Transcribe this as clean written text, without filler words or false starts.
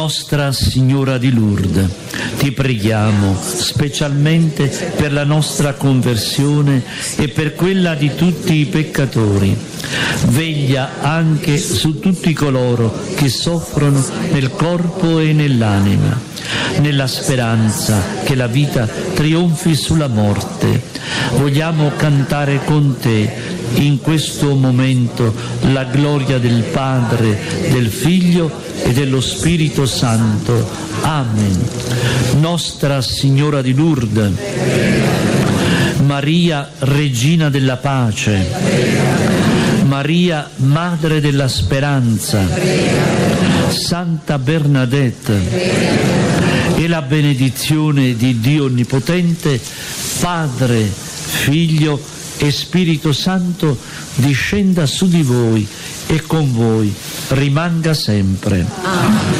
Nostra Signora di Lourdes, ti preghiamo specialmente per la nostra conversione e per quella di tutti i peccatori. Veglia anche su tutti coloro che soffrono nel corpo e nell'anima, nella speranza che la vita trionfi sulla morte. Vogliamo cantare con te in questo momento la gloria del Padre, del Figlio e dello Spirito Santo. Amen. Nostra Signora di Lourdes, Maria Regina della Pace, Maria Madre della Speranza, Santa Bernadette, e la benedizione di Dio Onnipotente, Padre, Figlio e Spirito Santo, discenda su di voi e con voi rimanga sempre. Amen.